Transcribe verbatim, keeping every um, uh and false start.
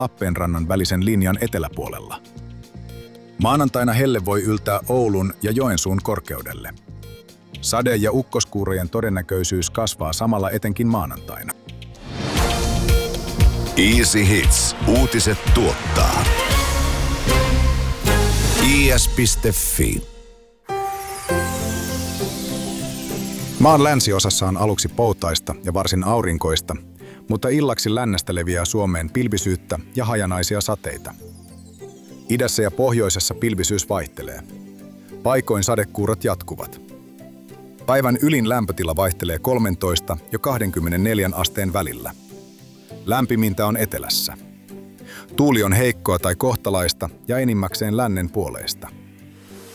Lappeenrannan välisen linjan eteläpuolella. Maanantaina helle voi yltää Oulun ja Joensuun korkeudelle. Sade- ja ukkoskuurojen todennäköisyys kasvaa samalla etenkin maanantaina. Easy Hits. Uutiset tuottaa i s piste f i. Maan länsiosassa on aluksi poutaista ja varsin aurinkoista, mutta illaksi lännestä leviää Suomeen pilvisyyttä ja hajanaisia sateita. Idässä ja pohjoisessa pilvisyys vaihtelee. Paikoin sadekuurot jatkuvat. Päivän ylin lämpötila vaihtelee kolmetoista ja kaksikymmentäneljä asteen välillä. Lämpimintä on etelässä. Tuuli on heikkoa tai kohtalaista ja enimmäkseen lännen puoleista.